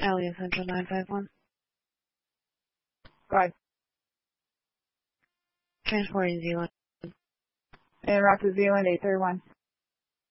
Alien Central 951. Go ahead. Transporting Zealand. And Rock to Zealand 831.